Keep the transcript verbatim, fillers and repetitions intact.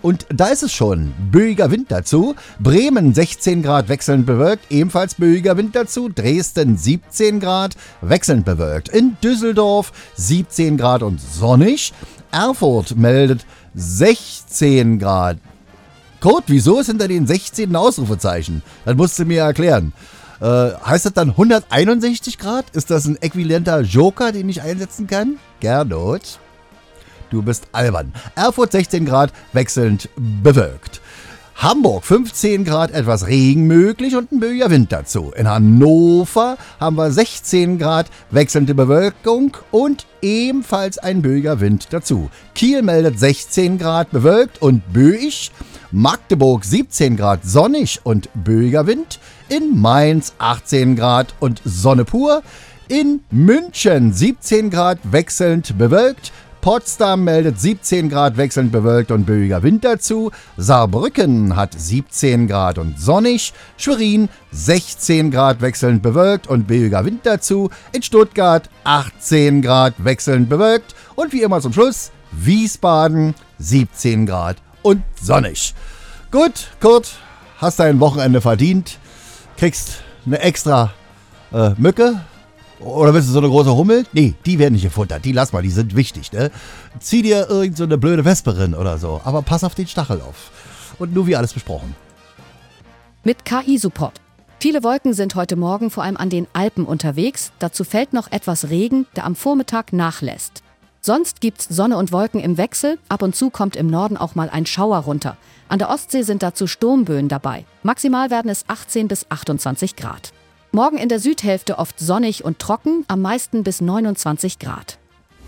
Und da ist es schon. Böiger Wind dazu. Bremen sechzehn Grad wechselnd bewölkt. Ebenfalls böiger Wind dazu. Dresden siebzehn Grad wechselnd bewölkt. In Düsseldorf siebzehn Grad und sonnig. Erfurt meldet sechzehn Grad. Kurt, wieso ist hinter den sechzehn ein Ausrufezeichen? Das musst du mir erklären. Äh, heißt das dann hunderteinundsechzig Grad? Ist das ein äquivalenter Joker, den ich einsetzen kann? Gernot. Du bist albern. Erfurt sechzehn Grad, wechselnd bewölkt. Hamburg fünfzehn Grad, etwas Regen möglich und ein böiger Wind dazu. In Hannover haben wir sechzehn Grad, wechselnde Bewölkung und ebenfalls ein böiger Wind dazu. Kiel meldet sechzehn Grad, bewölkt und böig. Magdeburg siebzehn Grad, sonnig und böiger Wind. In Mainz achtzehn Grad und Sonne pur. In München siebzehn Grad, wechselnd bewölkt. Potsdam meldet siebzehn Grad wechselnd bewölkt und böiger Wind dazu. Saarbrücken hat siebzehn Grad und sonnig. Schwerin sechzehn Grad wechselnd bewölkt und böiger Wind dazu. In Stuttgart achtzehn Grad wechselnd bewölkt. Und wie immer zum Schluss Wiesbaden siebzehn Grad und sonnig. Gut, Kurt, hast dein Wochenende verdient. Kriegst eine extra äh, Mücke. Oder willst du so eine große Hummel? Nee, die werden nicht gefuttert. Die lass mal, die sind wichtig, ne? Zieh dir irgend so eine blöde Vesperin oder so. Aber pass auf den Stachel auf. Und nur wie alles besprochen. Mit K I-Support. Viele Wolken sind heute Morgen vor allem an den Alpen unterwegs. Dazu fällt noch etwas Regen, der am Vormittag nachlässt. Sonst gibt's Sonne und Wolken im Wechsel. Ab und zu kommt im Norden auch mal ein Schauer runter. An der Ostsee sind dazu Sturmböen dabei. Maximal werden es achtzehn bis achtundzwanzig Grad. Morgen in der Südhälfte oft sonnig und trocken, am meisten bis neunundzwanzig Grad.